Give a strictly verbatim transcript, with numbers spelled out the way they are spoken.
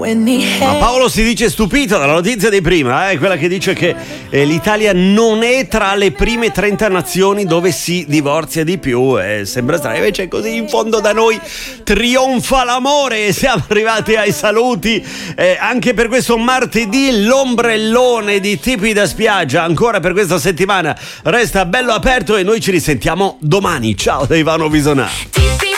Ma Paolo si dice stupito dalla notizia di prima, eh, quella che dice che eh, l'Italia non è tra le prime trenta nazioni dove si divorzia di più. Eh, sembra strano, invece così in fondo da noi trionfa l'amore. Siamo arrivati ai saluti eh, anche per questo martedì. L'ombrellone di tipi da spiaggia ancora per questa settimana resta bello aperto e noi ci risentiamo domani. Ciao da Ivano Visonà.